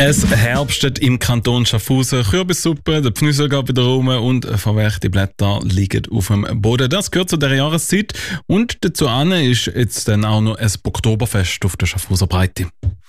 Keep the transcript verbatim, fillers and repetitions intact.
Es herbstet im Kanton Schaffhausen. Kürbissuppe, der Pfnüssel geht wieder rum und verwelkte Blätter liegen auf dem Boden. Das gehört zu dieser Jahreszeit. Und dazu ist jetzt dann auch noch ein Oktoberfest auf der Schaffhauser Breite.